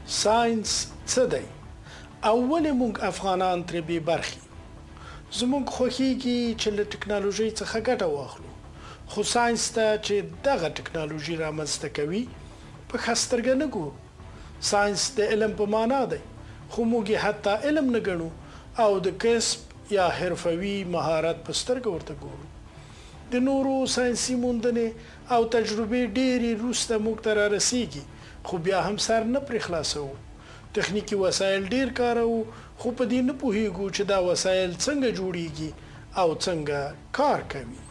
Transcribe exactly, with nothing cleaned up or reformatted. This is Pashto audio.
ساينس څه دی او ولې موږ افغانان ترې بې برخې زموږ خوښیږي چې له ټکنالوژۍ څخه ګټه واخلو خو ساينس ته چې دغه ټکنالوژي رامنځته کوي په ښه سترګه نه ګورو ساينس د علم په معنا دی خو موږ یې حتی علم نه ګڼو او د کسب یا حرفوي مهارت په سترګه ورته ګورو د نورو ساينسي موندنې او تجربې ډېرې وروسته موږ ته رارسېږي خو بیا هم سر نه پرې خلاصوو تخنیکی وسایل ډېر کاروو خو په دې نه پوهیږو چې دا وسایل څنګه جوړیږي او څنګه کار کوي